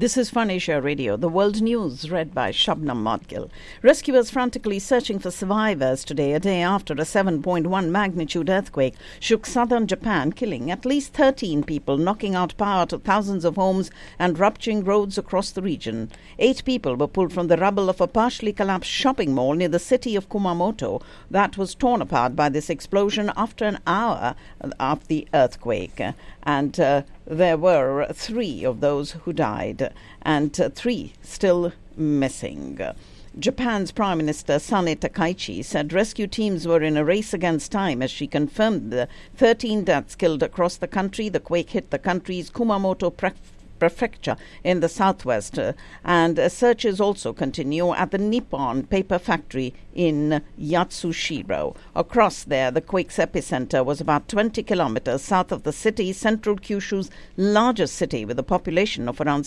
This is Fun Asia Radio, the world news read by Shabnam Madgil. Rescuers frantically searching for survivors today, a day after a 7.1 magnitude earthquake shook southern Japan, killing at least 13 people, knocking out power to thousands of homes and rupturing roads across the region. 8 people were pulled from the rubble of a partially collapsed shopping mall near the city of Kumamoto that was torn apart by this explosion after an hour of the earthquake. And there were 3 of those who died and 3 still missing. Japan's Prime Minister Sane Takaichi said rescue teams were in a race against time as she confirmed the 13 deaths killed across the country. The quake hit the country's Kumamoto prefecture in the southwest, and searches also continue at the Nippon paper factory in Yatsushiro. Across there, the quake's epicenter was about 20 kilometers south of the city, central Kyushu's largest city with a population of around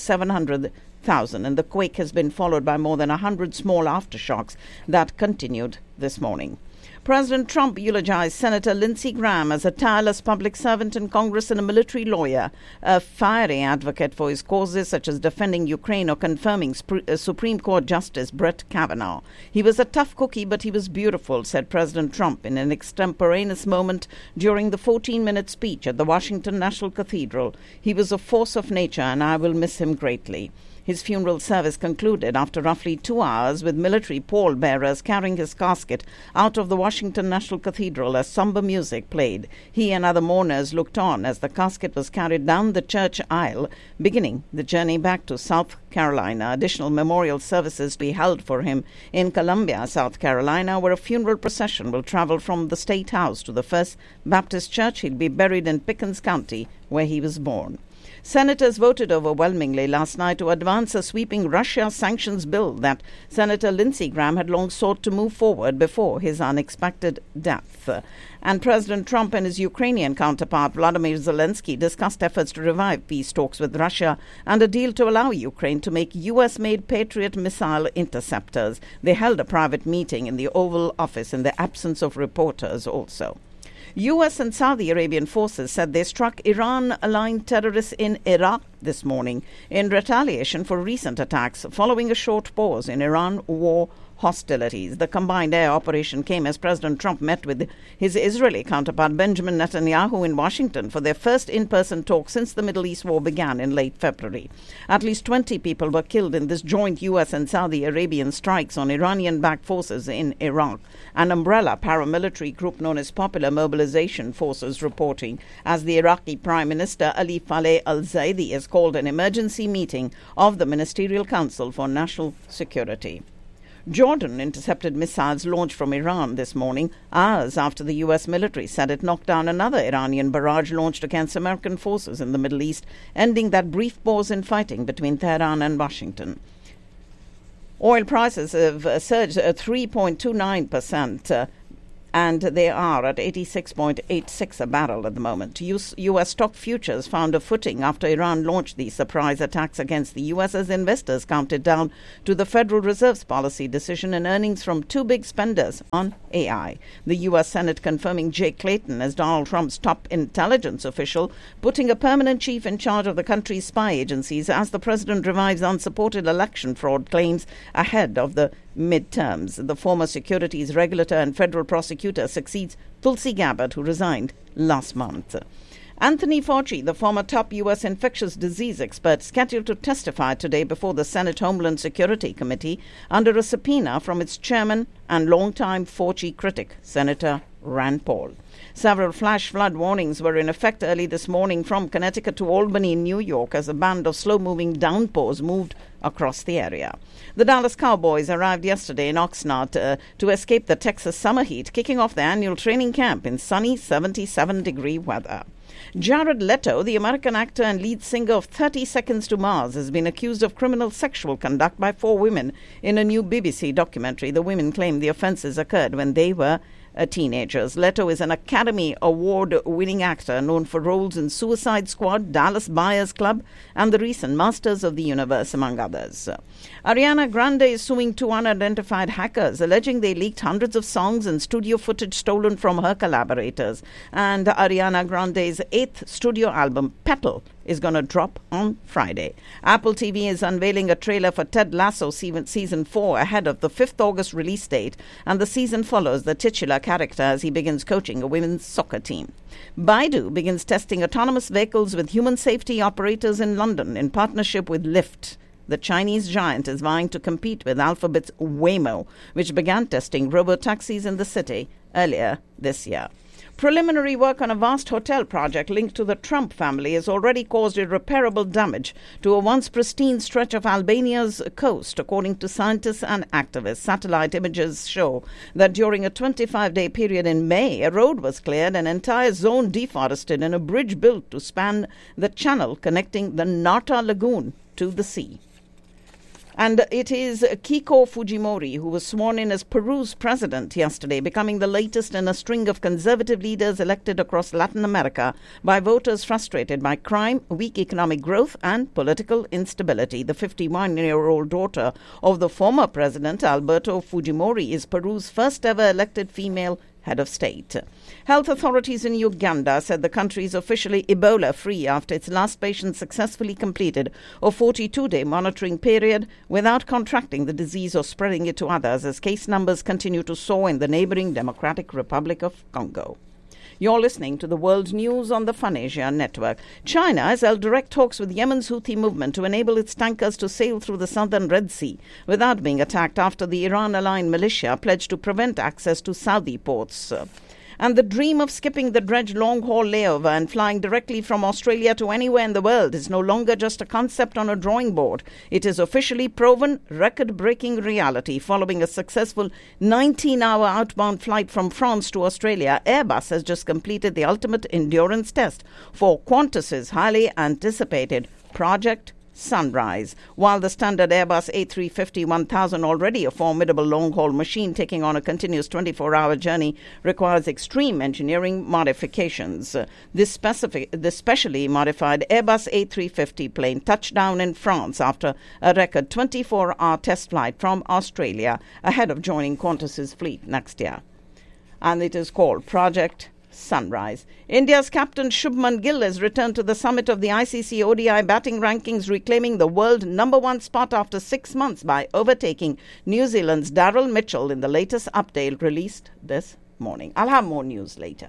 700,000, and the quake has been followed by more than 100 small aftershocks that continued this morning. President Trump eulogized Senator Lindsey Graham as a tireless public servant in Congress and a military lawyer, a fiery advocate for his causes such as defending Ukraine or confirming Supreme Court Justice Brett Kavanaugh. He was a tough cookie, but he was beautiful, said President Trump in an extemporaneous moment during the 14-minute speech at the Washington National Cathedral. He was a force of nature, and I will miss him greatly. His funeral service concluded after roughly 2 hours with military pallbearers carrying his casket out of the Washington National Cathedral as somber music played. He and other mourners looked on as the casket was carried down the church aisle, beginning the journey back to South Carolina. Additional memorial services be held for him in Columbia, South Carolina, where a funeral procession will travel from the State House to the First Baptist Church. He'll be buried in Pickens County, where he was born. Senators voted overwhelmingly last night to advance a sweeping Russia sanctions bill that Senator Lindsey Graham had long sought to move forward before his unexpected death. And President Trump and his Ukrainian counterpart Vladimir Zelensky discussed efforts to revive peace talks with Russia and a deal to allow Ukraine to make U.S.-made Patriot missile interceptors. They held a private meeting in the Oval Office in the absence of reporters also. U.S. and Saudi Arabian forces said they struck Iran-aligned terrorists in Iraq this morning in retaliation for recent attacks following a short pause in Iran war hostilities. The combined air operation came as President Trump met with his Israeli counterpart Benjamin Netanyahu in Washington for their first in-person talk since the Middle East war began in late February. At least 20 people were killed in this joint U.S. and Saudi Arabian strikes on Iranian-backed forces in Iraq, an umbrella paramilitary group known as Popular Mobilization Forces, reporting as the Iraqi Prime Minister Ali Faleh al-Zaidi has called an emergency meeting of the Ministerial Council for National Security. Jordan intercepted missiles launched from Iran this morning, hours after the U.S. military said it knocked down another Iranian barrage launched against American forces in the Middle East, ending that brief pause in fighting between Tehran and Washington. Oil prices have surged 3.29%. And they are at 86.86 a barrel at the moment. U.S. stock futures found a footing after Iran launched these surprise attacks against the U.S. as investors counted down to the Federal Reserve's policy decision and earnings from 2 big spenders on AI. The U.S. Senate confirming Jake Clayton as Donald Trump's top intelligence official, putting a permanent chief in charge of the country's spy agencies as the president revives unsupported election fraud claims ahead of the midterms. The former securities regulator and federal prosecutor succeeds Tulsi Gabbard, who resigned last month. Anthony Fauci, the former top U.S. infectious disease expert, scheduled to testify today before the Senate Homeland Security Committee under a subpoena from its chairman and longtime Fauci critic, Senator Rand Paul. Several flash flood warnings were in effect early this morning from Connecticut to Albany, New York, as a band of slow-moving downpours moved across the area. The Dallas Cowboys arrived yesterday in Oxnard to escape the Texas summer heat, kicking off their annual training camp in sunny 77-degree weather. Jared Leto, the American actor and lead singer of 30 Seconds to Mars, has been accused of criminal sexual conduct by 4 women in a new BBC documentary. The women claim the offences occurred when they were teenagers. Leto is an Academy Award-winning actor known for roles in Suicide Squad, Dallas Buyers Club, and the recent Masters of the Universe, among others. Ariana Grande is suing 2 unidentified hackers, alleging they leaked hundreds of songs and studio footage stolen from her collaborators. And Ariana Grande's 8th studio album, Petal, is going to drop on Friday. Apple TV is unveiling a trailer for Ted Lasso Season 4 ahead of the 5th August release date, and the season follows the titular character as he begins coaching a women's soccer team. Baidu begins testing autonomous vehicles with human safety operators in London in partnership with Lyft. The Chinese giant is vying to compete with Alphabet's Waymo, which began testing robo-taxis in the city earlier this year. Preliminary work on a vast hotel project linked to the Trump family has already caused irreparable damage to a once pristine stretch of Albania's coast, according to scientists and activists. Satellite images show that during a 25-day period in May, a road was cleared, an entire zone deforested, and a bridge built to span the channel connecting the Nata Lagoon to the sea. And it is Keiko Fujimori who was sworn in as Peru's president yesterday, becoming the latest in a string of conservative leaders elected across Latin America by voters frustrated by crime, weak economic growth and political instability. The 51-year-old daughter of the former president, Alberto Fujimori, is Peru's first ever elected female head of state. Health authorities in Uganda said the country is officially Ebola-free after its last patient successfully completed a 42-day monitoring period without contracting the disease or spreading it to others, as case numbers continue to soar in the neighboring Democratic Republic of Congo. You're listening to the World News on the Fun Asia Network. China has held direct talks with Yemen's Houthi movement to enable its tankers to sail through the southern Red Sea without being attacked after the Iran-aligned militia pledged to prevent access to Saudi ports. And the dream of skipping the Dredge long-haul layover and flying directly from Australia to anywhere in the world is no longer just a concept on a drawing board. It is officially proven record-breaking reality. Following a successful 19-hour outbound flight from France to Australia, Airbus has just completed the ultimate endurance test for Qantas's highly anticipated Project Sunrise. While the standard Airbus A350-1000, already a formidable long-haul machine taking on a continuous 24-hour journey, requires extreme engineering modifications. This specially modified Airbus A350 plane touched down in France after a record 24-hour test flight from Australia ahead of joining Qantas's fleet next year. And it is called Project Sunrise. India's captain Shubman Gill has returned to the summit of the ICC ODI batting rankings, reclaiming the world number one spot after 6 months by overtaking New Zealand's Daryl Mitchell in the latest update released this morning. I'll have more news later.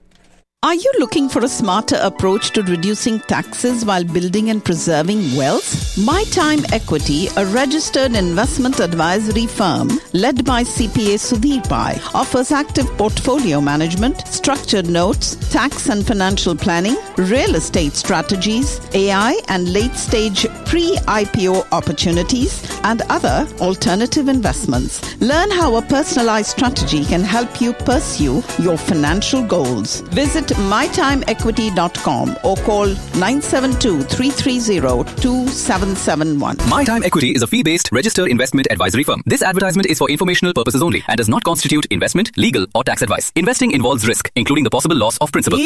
Are you looking for a smarter approach to reducing taxes while building and preserving wealth? My Time Equity, a registered investment advisory firm led by CPA Sudhir Pai, offers active portfolio management, structured notes, tax and financial planning, real estate strategies, AI and late-stage pre-IPO opportunities, and other alternative investments. Learn how a personalized strategy can help you pursue your financial goals. Visit mytimeequity.com or call 972-330-2771. My Time Equity is a fee-based registered investment advisory firm. This advertisement is for informational purposes only and does not constitute investment, legal or tax advice. Investing involves risk, including the possible loss of principal.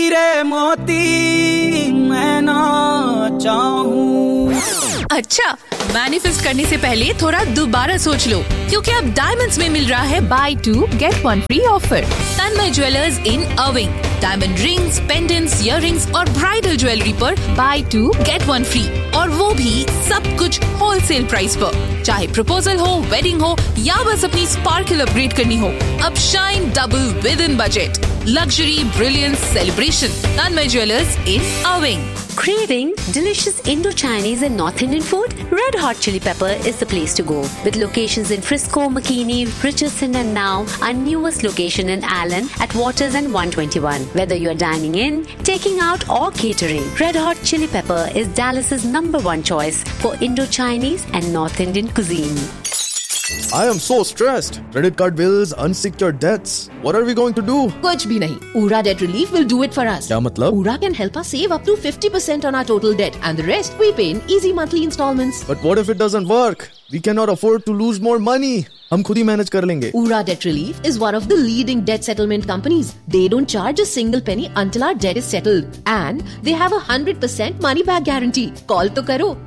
अच्छा, manifest करने से पहले थोड़ा दोबारा सोच लो, क्योंकि अब diamonds में मिल रहा है बाय 2 गेट 1 फ्री ऑफर। तन्मय ज्वेलर्स इन अर्विंग, डायमंड रिंग्स, पेंडेंट्स, इयररिंग्स और ब्राइडल ज्वेलरी पर बाय 2 गेट 1 फ्री, और वो भी सब कुछ होलसेल प्राइस पर। चाहे प्रपोजल हो, वेडिंग हो या बस अपनी स्पार्कल अपग्रेड करनी हो, अब shine double with in budget. Luxury, brilliance, celebration. Tanmay Jewelers in Irving. Craving delicious Indo-Chinese and North Indian food? Red Hot Chili Pepper is the place to go. With locations in Frisco, McKinney, Richardson and now our newest location in Allen at Waters and 121. Whether you're dining in, taking out or catering, Red Hot Chili Pepper is Dallas's #1 choice for Indo-Chinese and North Indian cuisine. I am so stressed. Credit card bills, unsecured debts. What are we going to do? कुछ भी नहीं. Ura Debt Relief will do it for us. क्या मतलब? Ura can help us save up to 50% on our total debt, and the rest we pay in easy monthly installments. But what if it doesn't work? We cannot afford to lose more money. हम खुद ही manage कर लेंगे. Ura Debt Relief is one of the leading debt settlement companies. They don't charge a single penny until our debt is settled, and they have a 100% money back guarantee. Call तो करो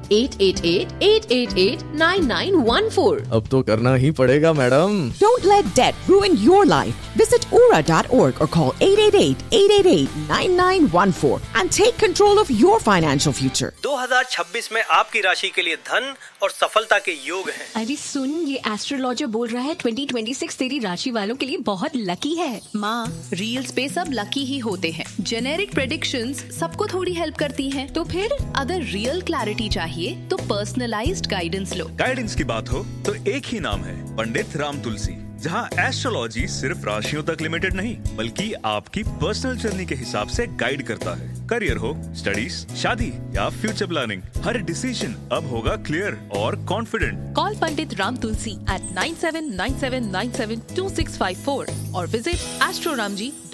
888-888-9914. अब तो करना ही पड़ेगा madam. Don't let debt ruin your life. Visit ura.org or call 888-888-9914 and take control of your financial future. 2026 में आपकी राशि के लिए धन और सफलता के योग हैं। अरे सुन, ये एस्ट्रोलॉजर बोल रहा है 2026 तेरी राशि वालों के लिए बहुत लकी है। माँ, रील्स पे सब लकी ही होते हैं। जेनेरिक प्रेडिक्शंस सबको थोड़ी हेल्प करती हैं। तो फिर अगर रियल क्लैरिटी चाहिए तो पर्सनलाइज्ड गाइडेंस लो। गाइडेंस की बात हो तो एक ही नाम है, पंडित राम तुलसी, जहां एस्ट्रोलॉजी सिर्फ राशियों तक लिमिटेड नहीं बल्कि आपकी पर्सनल जर्नी के हिसाब से गाइड करता है। करियर हो, स्टडीज, शादी या फ्यूचर प्लानिंग, हर डिसीजन अब होगा क्लियर और confident. Call Pandit Ram Tulsi at 9797972654 और विजिट astroramji.com।